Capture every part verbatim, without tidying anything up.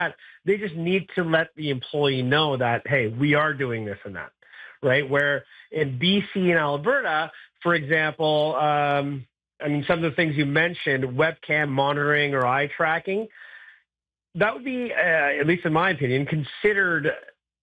They just need to let the employee know that, hey, we are doing this and that, right? Where in B C and Alberta, for example, um, I mean, some of the things you mentioned, webcam monitoring or eye tracking, that would be, uh, at least in my opinion, considered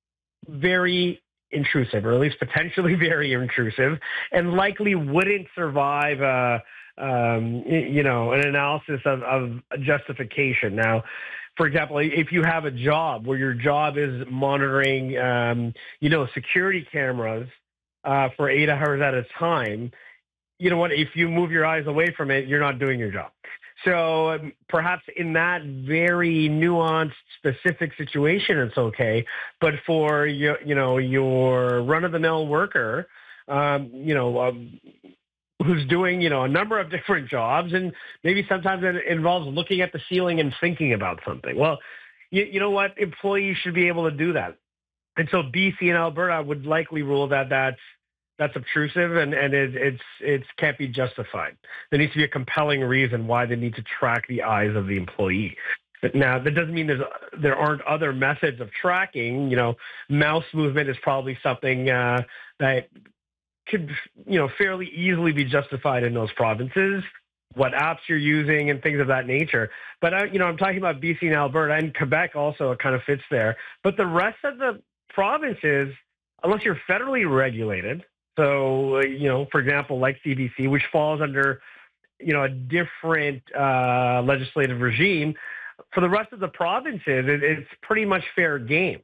very intrusive, or at least potentially very intrusive, and likely wouldn't survive a, um, you know, an analysis of, of justification. Now, for example, if you have a job where your job is monitoring, um, you know, security cameras uh, for eight hours at a time, you know what? If you move your eyes away from it, you're not doing your job. So um, perhaps in that very nuanced, specific situation, it's okay. But for your, you know, your run-of-the-mill worker, um, you know, um, who's doing, you know, a number of different jobs, and maybe sometimes it involves looking at the ceiling and thinking about something. Well, you, you know what? Employees should be able to do that. And so B C and Alberta would likely rule that that's that's obtrusive, and, and it, it's it's can't be justified. There needs to be a compelling reason why they need to track the eyes of the employee. But now, that doesn't mean there's, there aren't other methods of tracking. You know, mouse movement is probably something uh, that could, you know, fairly easily be justified in those provinces, what apps you're using and things of that nature. But, uh, you know, I'm talking about B C and Alberta, and Quebec also, it kind of fits there. But the rest of the provinces, unless you're federally regulated, so, uh, you know, for example, like C B C, which falls under, you know, a different uh, legislative regime, for the rest of the provinces, it, it's pretty much fair game.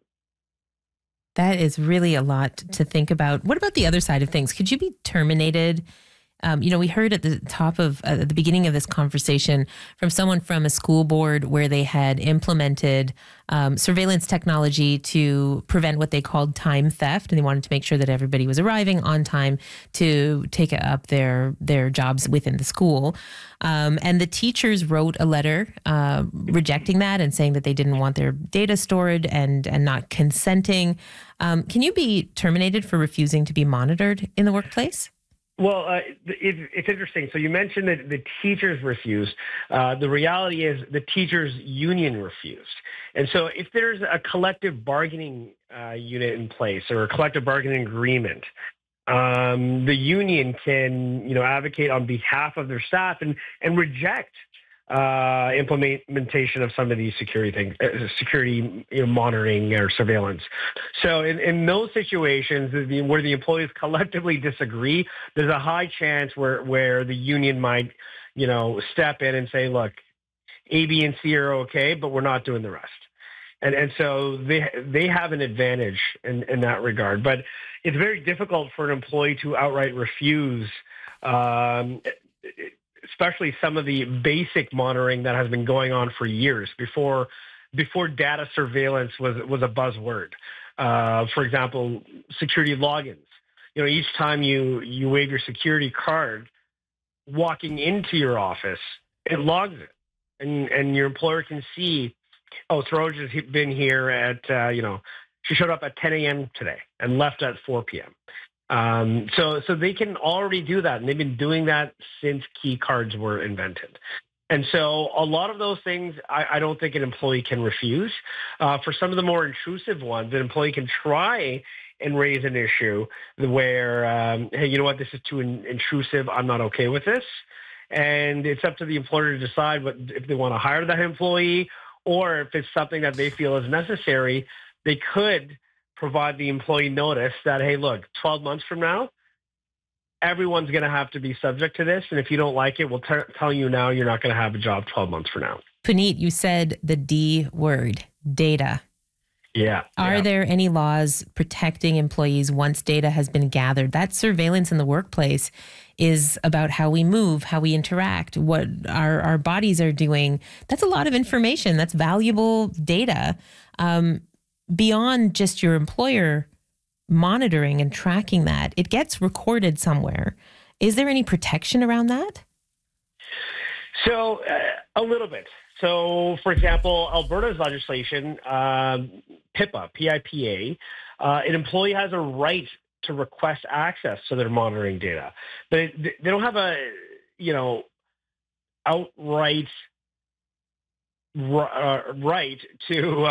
That is really a lot to think about. What about the other side of things? Could you be terminated? Um, you know, we heard at the top of, uh, at the beginning of this conversation from someone from a school board where they had implemented um, surveillance technology to prevent what they called time theft. And they wanted to make sure that everybody was arriving on time to take up their, their jobs within the school. Um, and the teachers wrote a letter uh, rejecting that and saying that they didn't want their data stored and, and not consenting. Um, can you be terminated for refusing to be monitored in the workplace? Well, uh, it, it's interesting. So you mentioned that the teachers refused. Uh, the reality is the teachers' union refused. And so if there's a collective bargaining uh, unit in place or a collective bargaining agreement, um, the union can, you know, advocate on behalf of their staff and, and reject uh, implementation of some of these security things, uh, security you know, monitoring or surveillance. So in, in those situations the, where the employees collectively disagree, there's a high chance where, where the union might, you know, step in and say, look, A, B, and C are okay, but we're not doing the rest. And and so they they have an advantage in, in that regard. But it's very difficult for an employee to outright refuse um, especially some of the basic monitoring that has been going on for years before before data surveillance was was a buzzword. Uh, for example, security logins. You know, each time you you wave your security card, walking into your office, it logs it, and and your employer can see, oh, Saroj has been here at uh, you know, she showed up at ten a.m. today and left at four p.m. Um, so, so they can already do that, and they've been doing that since key cards were invented. And so a lot of those things, I, I don't think an employee can refuse. Uh, for some of the more intrusive ones, an employee can try and raise an issue where, um, hey, you know what, this is too in- intrusive. I'm not okay with this. And it's up to the employer to decide what, if they want to hire that employee, or if it's something that they feel is necessary, they could provide the employee notice that, hey, look, twelve months from now, everyone's going to have to be subject to this. And if you don't like it, we'll t- tell you now you're not going to have a job twelve months from now. Puneet, you said the D word, data. Yeah. Are yeah. there any laws protecting employees once data has been gathered? That surveillance in the workplace is about how we move, how we interact, what our, our bodies are doing. That's a lot of information. That's valuable data. Um, beyond just your employer monitoring and tracking that, it gets recorded somewhere. Is there any protection around that? So uh, a little bit. So, for example, Alberta's legislation, um, PIPA, P I P A, uh, an employee has a right to request access to their monitoring data, but it, they don't have a, you know, outright uh, right to